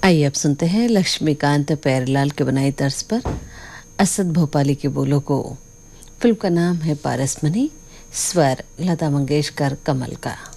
आइए अब सुनते हैं लक्ष्मीकांत प्यारेलाल के बनाई तर्ज पर असद भोपाली के बोलों को। फिल्म का नाम है पारसमणि, स्वर लता मंगेशकर, कमल का।